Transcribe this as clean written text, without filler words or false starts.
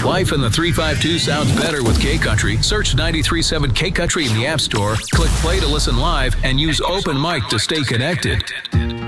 Life in the 352 sounds better with K-Country. Search 93.7 K-Country in the App Store, click play to listen live, and use Open Mic to stay connected.